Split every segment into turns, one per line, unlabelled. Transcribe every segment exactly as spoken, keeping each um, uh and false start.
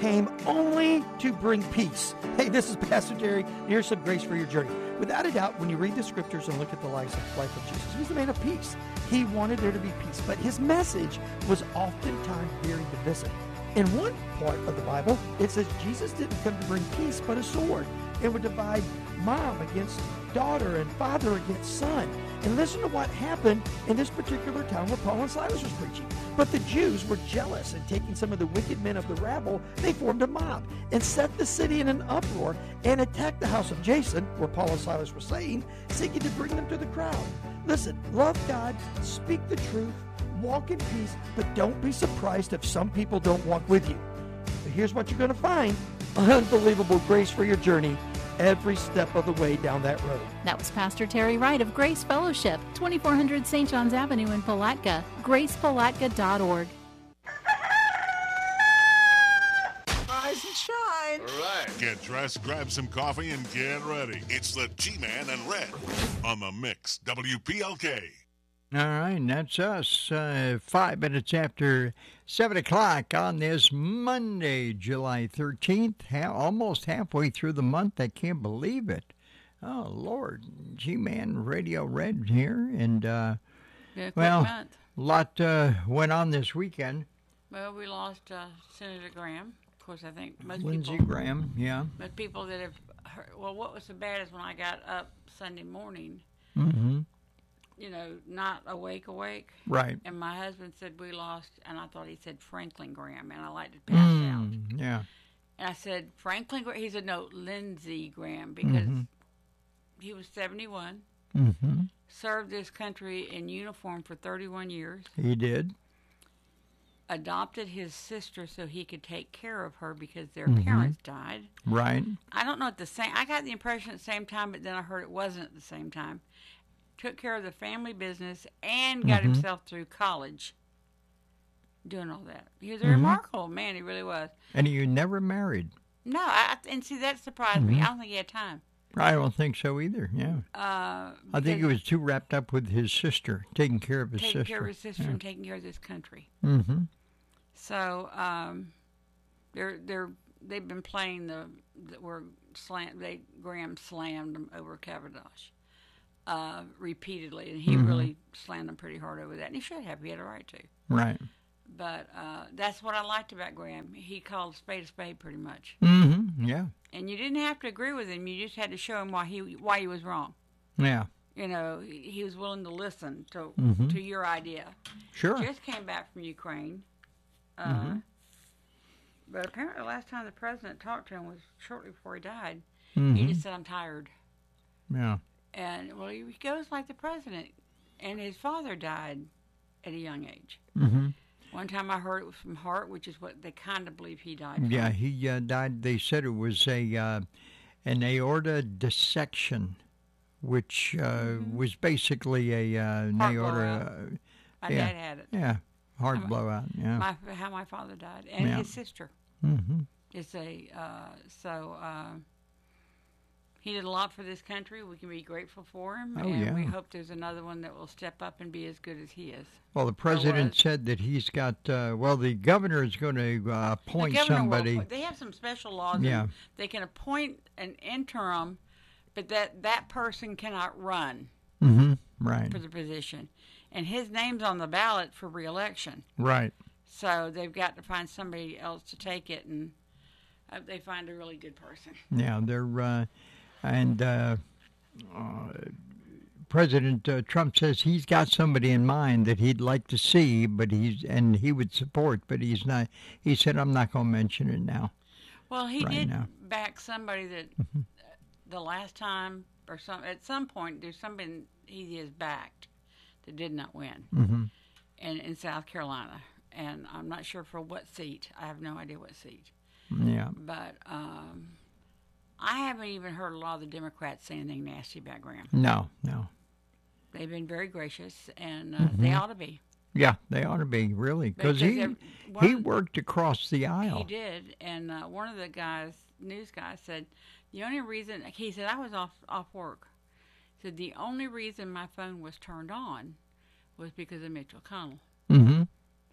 came only to bring peace. Hey, this is Pastor Terry. Here's some grace for your journey. Without a doubt, when you read the scriptures and look at the life of, life of Jesus, he was a man of peace. He wanted there to be peace, but his message was oftentimes very divisive. In one part of the Bible, it says Jesus didn't come to bring peace, but a sword. It would divide mom against daughter and father against son. And listen to what happened in this particular town where Paul and Silas was preaching. But the Jews were jealous, and taking some of the wicked men of the rabble, they formed a mob and set the city in an uproar and attacked the house of Jason, where Paul and Silas were staying, seeking to bring them to the crowd. Listen, love God, speak the truth, walk in peace, but don't be surprised if some people don't walk with you. But here's what you're going to find: unbelievable grace for your journey every step of the way down that road.
That was Pastor Terry Wright of Grace Fellowship, twenty-four hundred Saint John's Avenue in Palatka, grace palatka dot org.
Rise and shine.
All right.
Get dressed, grab some coffee, and get ready. It's the G-Man and Red on the Mix, W P L K.
All right, and that's us. Uh, five minutes after seven o'clock on this Monday, July thirteenth. Ha- almost halfway through the month. I can't believe it. Oh, Lord. G-Man Radio Red here. And, uh,
Yeah, quick
well,
month.
a lot uh, went on this weekend.
Well, we lost uh, Senator Graham. Of course, I think most
Lindsey
people,
Graham, yeah.
most people that have heard, well, what was so bad is when I got up Sunday morning,
Mm-hmm.
you know, not awake, awake.
Right.
And my husband said we lost, and I thought he said Franklin Graham, and I liked to pass
Mm,
out.
yeah.
And I said, Franklin Graham? He said, no, Lindsey Graham, because
Mm-hmm.
he was seventy-one,
Mm-hmm.
served this country in uniform for thirty-one years,
He did.
adopted his sister so he could take care of her because their
Mhm.
parents died.
Right.
I don't know at the same. I got the impression at the same time, but then I heard it wasn't at the same time. Took care of the family business and got
Mhm.
himself through college. Doing all that, he was a
Mhm.
remarkable man. He really was.
And you never married.
No, I, and see that surprised me.
Mhm.
I don't think he had time.
I don't think so either, yeah.
Uh,
I think he
because
was too wrapped up with his sister, taking care of his
taking
sister.
care of his sister and taking care of this country.
Mm-hmm.
So um, they're they're they've been playing the, the where slam they Graham slammed them over Cavendish uh, repeatedly, and he
Mhm.
really slammed them pretty hard over that, and he should have. He had a right to.
Right.
But uh, that's what I liked about Graham. He called a spade a spade, pretty much.
Mm-hmm. Yeah.
And you didn't have to agree with him. You just had to show him why he why he was wrong.
Yeah.
You know, he, he was willing to listen to
Mhm.
to your idea.
Sure.
Just came back from Ukraine. Uh,
Mhm.
But apparently, the last time the president talked to him was shortly before he died.
Mhm.
He just said, "I'm tired."
Yeah.
And well, he goes like the president. And his father died at a young age.
Mm-hmm.
One time I heard it was from heart, which is what they kind of believe he died from.
Yeah, he uh, died. They said it was a uh, an aorta dissection, which uh,
Mhm.
was basically a uh, an
Heart
aorta.
blowout.
Uh,
My
yeah.
dad had it.
Yeah, heart
My-
blowout. Yeah.
My, how my father died. And
Yeah.
his sister
Mm-hmm.
is a, uh, so uh, he did a lot for this country. We can be grateful for him.
Oh,
and
yeah.
we hope there's another one that will step up and be as good as he is.
Well, the president
was.
said that he's got. Uh, well, the governor is going to uh,
The
appoint
governor will
somebody.
appoint- they have some special laws. and
Yeah.
They can appoint an interim, but that, that person cannot run
Mm-hmm. Right.
for the position. And his name's on the ballot for reelection.
Right.
So they've got to find somebody else to take it, and uh, they find a really good person.
Yeah, they're uh, and uh, uh, President uh, Trump says he's got somebody in mind that he'd like to see, but he's and he would support, but he's not. He said, "I'm not going to mention it now."
Well, he
Right
did
now.
back somebody that the last time or some at some point there's somebody he has backed that did not win
Mm-hmm.
in in South Carolina, and I'm not sure for what seat. I have no idea what seat.
Yeah.
But um, I haven't even heard a lot of the Democrats say anything nasty about Graham.
No, no.
They've been very gracious, and uh,
Mhm.
they ought to be.
Yeah, they ought to be really because
Because
he
they're- one
he
of-
worked across the aisle.
He did, and uh, one of the guys, news guys, said the only reason he said I was off off work. Said the only reason my phone was turned on was because of Mitch McConnell.
Mm-hmm.
He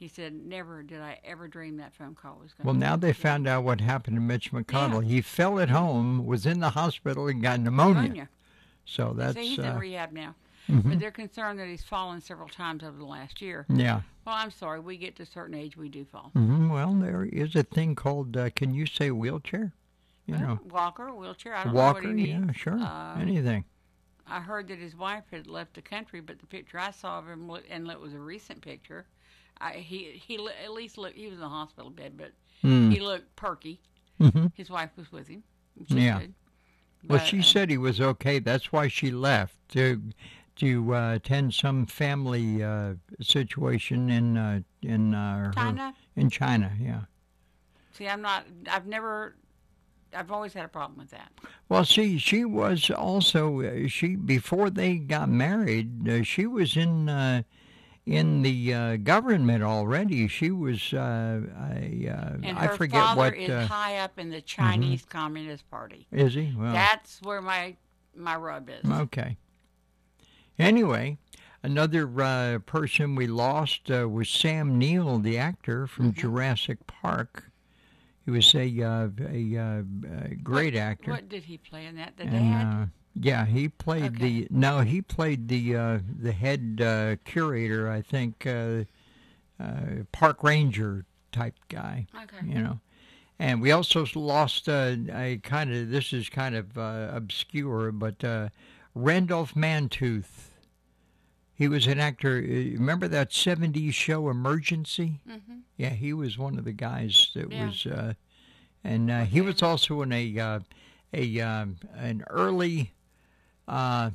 He said, never did I ever dream that phone call was going to
Well, now they found out what happened to Mitch McConnell. He fell at home, was in the hospital, and got pneumonia.
pneumonia.
So that's...
See, he's
uh,
in rehab now.
mhm.
But they're concerned that he's fallen several times over the last year.
Yeah.
Well, I'm sorry. We get to a certain age, we do fall.
hmm Well, there is a thing called, uh, can you say wheelchair? You
Well,
know,
walker, wheelchair, I don't
walker,
know what he needs.
yeah, sure,
Uh,
anything.
I heard that his wife had left the country, but the picture I saw of him, look- and it was a recent picture, I, he he lo- at least looked, he was in the hospital bed, but
Mm.
he looked perky.
hmm
His wife was with him, which is
Yeah.
good.
Well,
But,
she
uh,
said he was okay. That's why she left to to uh, attend some family uh, situation in uh, in uh, her-
China?
in China. Yeah.
See, I'm not, I've never, I've always had a problem with that.
Well, see, she was also uh, she before they got married. Uh, she was in uh, in the uh, government already. She was uh, a uh,
And
I
her
forget
father
what
is
uh,
high up in the Chinese Communist Party.
is he? Well,
That's where my my rub is.
okay. Anyway, another uh, person we lost uh, was Sam Neill, the actor from
Mm-hmm.
Jurassic Park. He was a uh, a, uh, a great
what,
actor.
What did he play in that? The
And,
dad?
uh, yeah, he played
Okay.
the no, he played the uh, the head uh, curator, I think, uh, uh, park ranger type guy.
Okay.
You know, and we also lost uh, a kind of this is kind of uh, obscure, but uh, Randolph Mantooth. He was an actor. uh, Remember that seventies show Emergency?
Mm-hmm.
Yeah, he was one of the guys that
Yeah.
was, uh, and uh, he was also in a uh, a um, an early uh,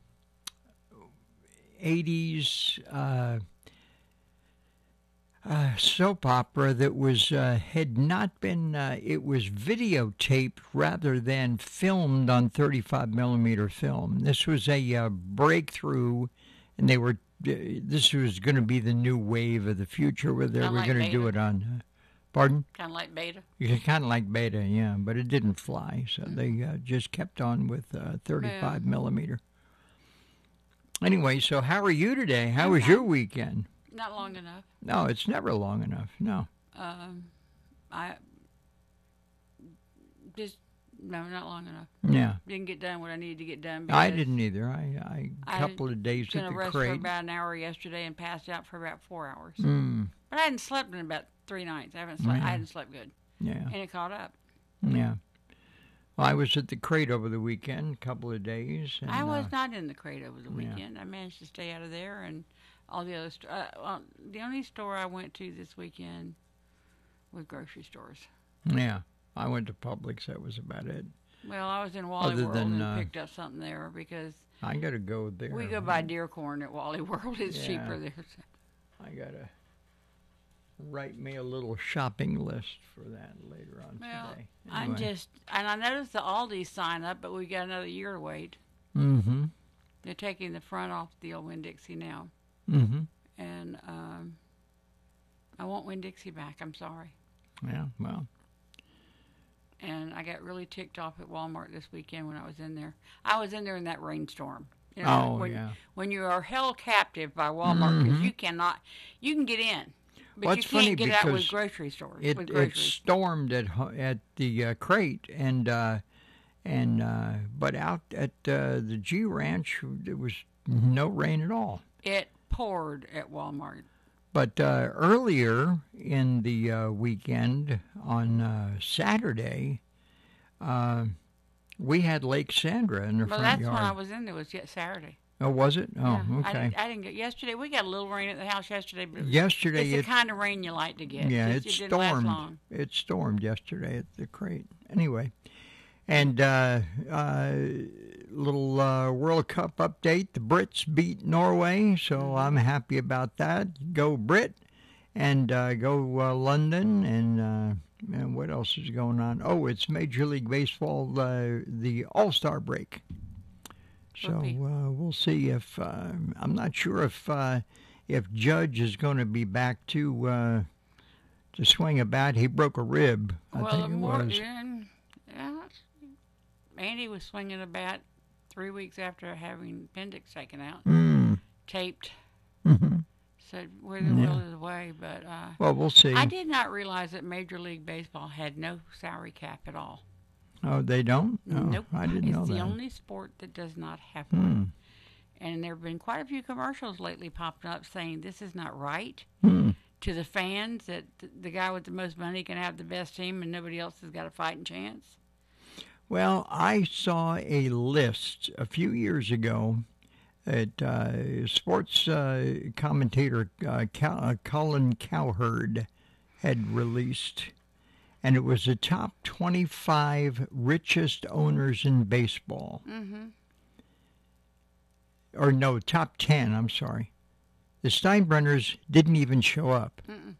eighties uh, uh, soap opera that was uh, had not been. Uh, it was videotaped rather than filmed on thirty-five millimeter film. This was a uh, breakthrough, and they were. Uh, this was going to be the new wave of the future, where they
Kinda
were
like
going to do
Beta.
it on. Uh, pardon?
Kind of like Beta.
Kind of like Beta, yeah, but it didn't fly, so they uh, just kept on with uh, thirty-five millimeter. Anyway, so how are you today? How was your weekend?
Not long enough.
No, it's never long enough. No.
Um, I just no, not long enough.
Yeah.
Didn't get done what I needed to get done.
I
because
didn't either. I, I
I
couple of days
was
at
gonna
the
rest for
crate.
about an hour yesterday and passed out for about four hours.
Mm,
But I hadn't slept in about three nights. I haven't slept.
Yeah.
I hadn't slept good,
yeah.
and it caught up.
Yeah. Well, I was at the crate over the weekend, a couple of days. And,
I was
uh,
not in the crate over the
yeah.
weekend. I managed to stay out of there and all the other. St- uh, well, the only store I went to this weekend was grocery stores.
Yeah. I went to Publix. That was about it.
Well, I was in Wally
Other
World
than,
and
uh,
picked up something there because
I got to go there.
we go buy deer corn at Wally World. It's
Yeah.
cheaper there.
I got to write me a little shopping list for that later on
Well,
today.
I'm just, and I noticed the Aldi sign up, but we got another year to wait.
Mm-hmm.
They're taking the front off the old Winn-Dixie now,
Mm-hmm.
and um, I want Winn-Dixie back. I'm sorry.
Yeah, well.
And I got really ticked off at Walmart this weekend when I was in there. I was in there in that rainstorm. You know,
Oh,
when,
yeah.
When you are held captive by Walmart, because you cannot, you can get in, but
Well,
you
it's
can't
funny
get out with
because
grocery stores.
It
with
it
groceries.
stormed at ho- at the uh, crate and uh, and uh, but out at uh, the G Ranch there was no rain at all.
It poured at Walmart.
But uh, earlier in the uh, weekend on uh, Saturday, uh, we had Lake Sandra in the
Well,
front
that's
yard.
when I was in there. Was yet Saturday.
Oh, was it? Oh,
Yeah, I
okay.
didn't, I didn't get yesterday. We got a little rain at the house yesterday, but
Yesterday
it's the
it
kind of rain you like to get.
Yeah,
It,
it
it didn't last
stormed.
long.
It stormed yesterday at the crate. Anyway, and uh, uh, little uh, World Cup update: the Brits beat Norway, so
Mm-hmm.
I'm happy about that. Go Brit, and uh, go uh, London, and uh, and what else is going on? Oh, it's Major League Baseball, uh, the All Star break. So
Whoopee.
uh, we'll see if uh, I'm not sure if uh, if Judge is going to be back to uh, to swing a bat. He broke a rib, I
well,
think
the
it
more,
was.
yeah, yeah, Andy was swinging a bat three weeks after having appendix taken out,
Mm.
taped.
hmm
So where the
Yeah.
will is the way. But uh,
Well, we'll see.
I did not realize that Major League Baseball had no salary cap at all.
Oh, they don't? No,
Nope.
I didn't
it's
know
the
that.
only sport that does not have
Hmm.
one. And there have been quite a few commercials lately popping up saying this is not right
Hmm.
to the fans, that th- the guy with the most money can have the best team and nobody else has got a fighting chance.
Well, I saw a list a few years ago that uh, sports uh, commentator uh, Cal- uh, Colin Cowherd had released, and it was the top twenty-five richest owners in baseball.
Mm-hmm.
Or no, top ten, I'm sorry. The Steinbrenners didn't even show up.
Mm-mm.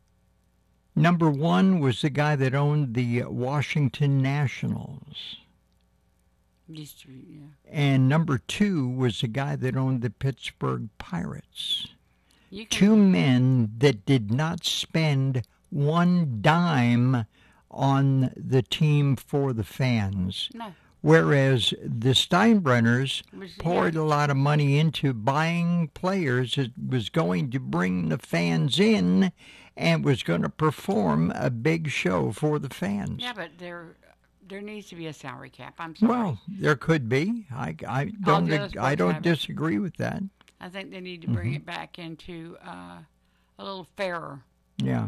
Number one was the guy that owned the Washington Nationals.
Used to be, yeah.
And number two was the guy that owned the Pittsburgh Pirates.
You can,
Two men that did not spend one dime on the team for the fans.
No.
Whereas the Steinbrenners
Was-
poured
yeah.
a lot of money into buying players that was going to bring the fans in and was going to perform a big show for the fans.
Yeah, but there there needs to be a salary cap. I'm sorry.
Well, there could be. I, I
All
don't
the other
ag- I
sports
don't
have it.
disagree with that.
I think they need to bring
Mm-hmm.
it back into uh, a little fairer.
Yeah.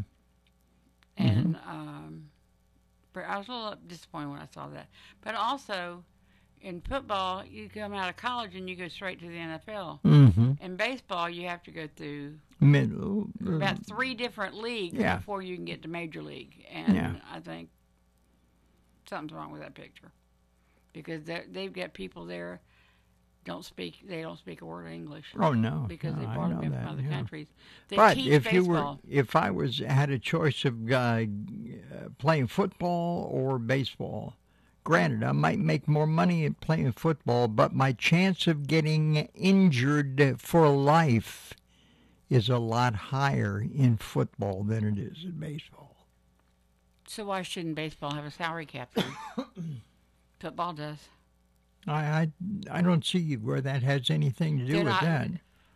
And um, but I was a little disappointed when I saw that. But also, in football, you come out of college and you go straight to the N F L.
Mm-hmm.
In baseball, you have to go through
Middle.
about three different leagues
Yeah.
before you can get to Major League. And
Yeah.
I think something's wrong with that picture. Because they're- they've got people there don't speak they don't speak a word of English.
Oh no.
Because
no,
they
I
brought them
know
in
that,
from other
yeah.
countries. They
But
teach
if
baseball.
you were, if I was had a choice of uh, uh, playing football or baseball, granted, I might make more money at playing football, but my chance of getting injured for life is a lot higher in football than it is in baseball.
So why shouldn't baseball have a salary cap then? Football does.
I, I I don't see where that has anything to do
They're
with
not-
that.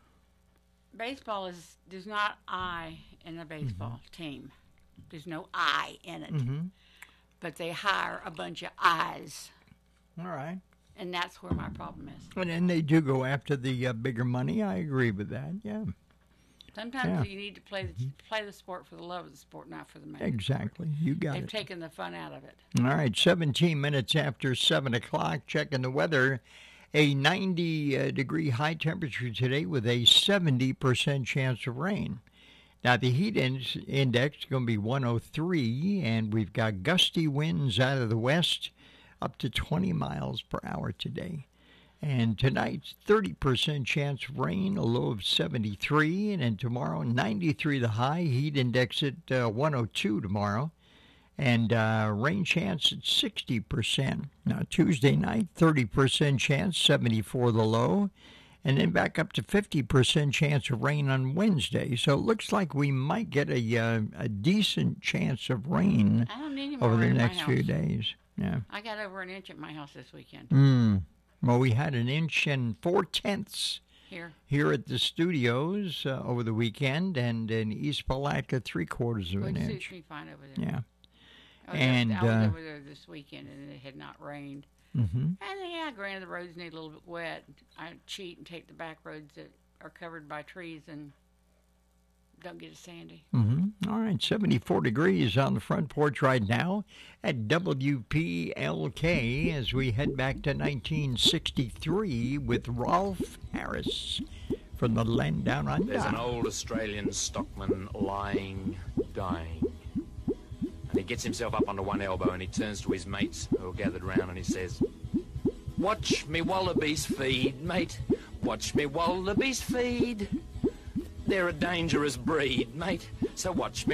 Baseball is there's not I in a baseball
Mm-hmm.
team. There's no I in it.
Mm-hmm.
But they hire a bunch of I's,
All right.
and that's where my problem is.
And then they do go after the uh, bigger money. I agree with that. Yeah,
Sometimes
Yeah.
you need to play the, play the sport for the love of the sport, not for the money.
exactly. You got
They've
it.
taken the fun out of it.
All right, seventeen minutes after seven o'clock, checking the weather. A ninety uh, degree high temperature today with a seventy percent chance of rain. Now, the heat in- index is going to be one oh three, and we've got gusty winds out of the west up to twenty miles per hour today. And tonight's thirty percent chance of rain, a low of seventy-three, and then tomorrow ninety-three the high, heat index at uh, one oh two tomorrow. And uh, rain chance at sixty percent. Now, Tuesday night, thirty percent chance, seventy-four the low. And then back up to fifty percent chance of rain on Wednesday. So it looks like we might get a uh, a decent chance of rain
I don't need any more
over the
rain in my
next few
house.
days. Yeah.
I got over an inch at my house this weekend.
Mm. Well, we had an inch and four-tenths
Here.
here at the studios uh, over the weekend, and in East Palatka, three-quarters of an
Which suits
inch.
me fine over there.
Yeah.
I was,
And,
I was
uh,
over there this weekend and it had not rained.
Mm-hmm.
And yeah, granted, the roads need a little bit wet. I cheat and take the back roads that are covered by trees and don't get it sandy.
Mm-hmm. All right, seventy-four degrees on the front porch right now at W P L K as we head back to nineteen sixty-three with Rolf Harris from the land down under.
There's an old Australian stockman lying, dying. And he gets himself up onto one elbow and he turns to his mates who are gathered round and he says, "Watch me wallabies feed, mate. Watch me wallabies feed. They're a dangerous breed, mate. So watch me